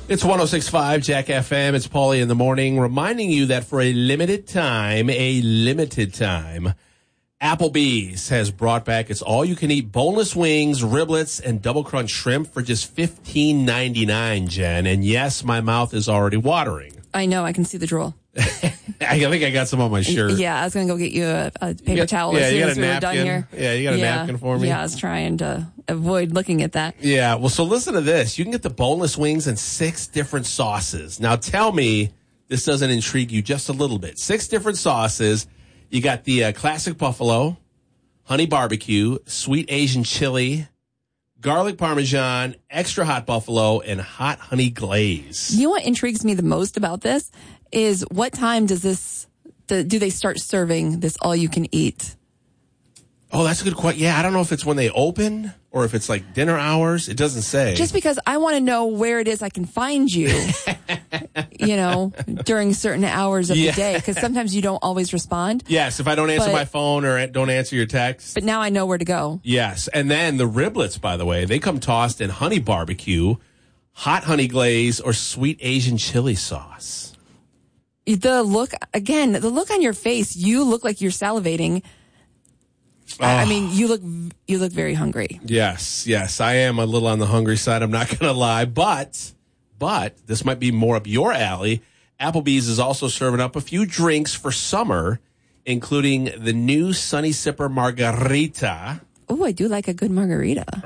It's 106.5 Jack FM. It's Paulie in the morning, reminding you that for a limited time, Applebee's has brought back its all-you-can-eat boneless wings, riblets, and double crunch shrimp for just $15.99, Jen. And yes, my mouth is already watering. I know. I can see the drool. I think I got some on my shirt. Yeah, I was going to go get you a paper towel as soon as we were done here. Yeah, you got a napkin for me? Yeah, I was trying to avoid looking at that. Yeah, well, so listen to this. You can get the boneless wings in 6 different sauces. Now, tell me this doesn't intrigue you just a little bit. 6 different sauces. You got the classic buffalo, honey barbecue, sweet Asian chili, garlic parmesan, extra hot buffalo, and hot honey glaze. You know what intrigues me the most about this is what time do they start serving this all-you-can-eat? Oh, that's a good question. Yeah, I don't know if it's when they open or if it's like dinner hours. It doesn't say. Just because I want to know where it is I can find you, during certain hours of the day. Because sometimes you don't always respond. Yes, if I don't answer my phone or don't answer your text. But now I know where to go. Yes, and then the riblets, by the way, they come tossed in honey barbecue, hot honey glaze, or sweet Asian chili sauce. The look on your face, you look like you're salivating. I mean, you look very hungry. Yes, I am a little on the hungry side. I'm not going to lie, but this might be more up your alley. Applebee's is also serving up a few drinks for summer, including the new Sunny Sipper Margarita. Oh, I do like a good margarita.